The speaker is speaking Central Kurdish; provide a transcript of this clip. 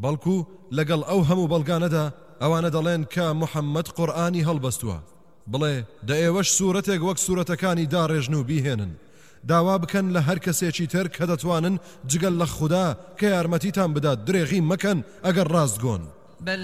بەڵکو لەگەڵ ئەو هەموو بەڵگانەدا ئەوانە دەڵێن کە محەممەد قورئانی هەڵبەستووە. بڵێ دە ئێوەش سوورەتێک وەک سوورەتەکانی داڕێژن و بیهێنن، داوا بکەن لە هەر کەسێکی تر کە دەتوانن جگەل لە خوددا کە یارمەتیتان بدات درێغی مەکەن ئەگەر ڕاستگۆن.